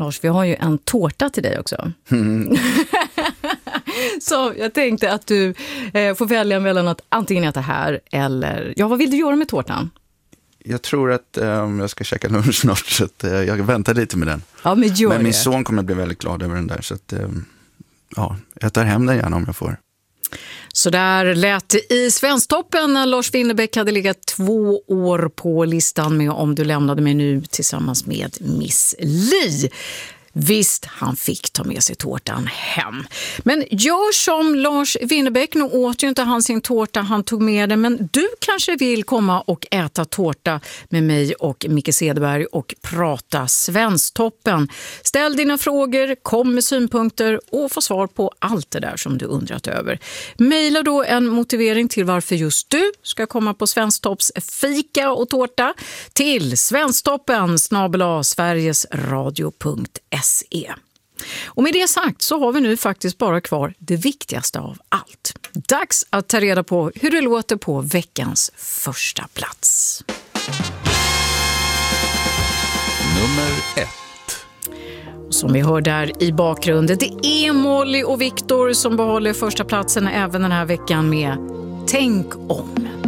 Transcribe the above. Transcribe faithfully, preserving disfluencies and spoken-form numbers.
Lars, vi har ju en tårta till dig också. Mm. Så jag tänkte att du eh, får välja mellan att antingen äta här eller... Ja, vad vill du göra med tårtan? Jag tror att um, jag ska käka lunch snart, så att, uh, jag väntar lite med den. Ja, men gör Men min det. son kommer att bli väldigt glad över den där, så att, um, ja, jag tar hem den gärna om jag får. Så där lät det i Svensktoppen när Lars Winnerbäck hade legat två år på listan med Om du lämnade mig nu tillsammans med Miss Li. Visst, han fick ta med sig tårtan hem. Men gör som Lars Winnerbäck, nu åt ju inte han sin tårta, han tog med den. Men du kanske vill komma och äta tårta med mig och Micke Cederberg och prata Svensktoppen. Ställ dina frågor, kom med synpunkter och få svar på allt det där som du undrat över. Maila då en motivering till varför just du ska komma på Svensktopps fika och tårta till svensktoppen snabel-a sverigesradio punkt se. Och med det sagt så har vi nu faktiskt bara kvar det viktigaste av allt. Dags att ta reda på hur det låter på veckans första plats. Nummer ett. Som vi hör där i bakgrunden, det är Molly och Viktor som behåller första platsen även den här veckan med Tänk om.